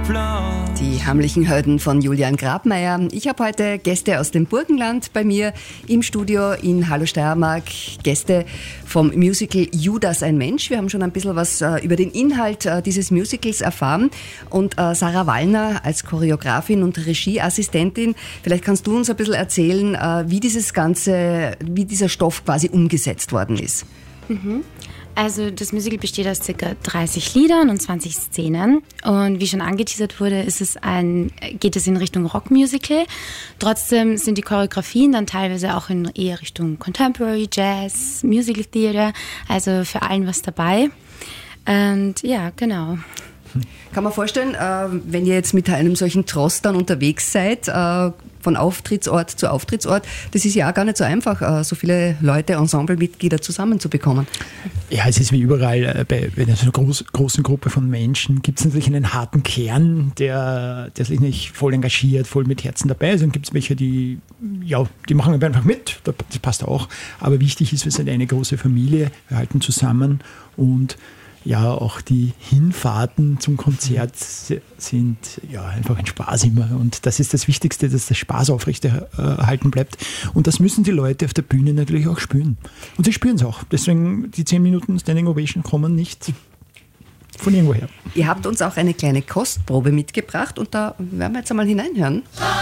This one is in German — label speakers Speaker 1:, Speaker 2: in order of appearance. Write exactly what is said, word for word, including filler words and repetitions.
Speaker 1: Die heimlichen Helden von Julian Grabmaier. Ich habe heute Gäste aus dem Burgenland bei mir im Studio in Hallo Steiermark. Gäste vom Musical Judas, ein Mensch. Wir haben schon ein bisschen was äh, über den Inhalt äh, dieses Musicals erfahren. Und äh, Sarah Wallner als Choreografin und Regieassistentin. Vielleicht kannst du uns ein bisschen erzählen, äh, wie dieses Ganze, wie dieser Stoff quasi umgesetzt worden ist.
Speaker 2: Mhm. Also das Musical besteht aus ca. dreißig Liedern und zwanzig Szenen und wie schon angeteasert wurde, ist es ein, geht es in Richtung Rockmusical. Trotzdem sind die Choreografien dann teilweise auch in eher Richtung Contemporary, Jazz, Musical Theater, also für allen was dabei. Und ja, genau.
Speaker 1: Kann man vorstellen, äh, wenn ihr jetzt mit einem solchen Tross dann unterwegs seid, äh, von Auftrittsort zu Auftrittsort, das ist ja auch gar nicht so einfach, äh, so viele Leute, Ensemblemitglieder zusammenzubekommen.
Speaker 3: Ja, es ist wie überall, bei, bei einer so groß, großen Gruppe von Menschen gibt es natürlich einen harten Kern, der, der sich nicht voll engagiert, voll mit Herzen dabei ist. Dann gibt es welche, die, ja, die machen einfach mit, das passt auch. Aber wichtig ist, wir sind eine große Familie, wir halten zusammen und ja, auch die Hinfahrten zum Konzert sind ja einfach ein Spaß immer. Und das ist das Wichtigste, dass der Spaß aufrechterhalten bleibt. Und das müssen die Leute auf der Bühne natürlich auch spüren. Und sie spüren es auch. Deswegen die zehn Minuten Standing Ovation kommen nicht von irgendwoher.
Speaker 1: Ihr habt uns auch eine kleine Kostprobe mitgebracht und da werden wir jetzt einmal hineinhören.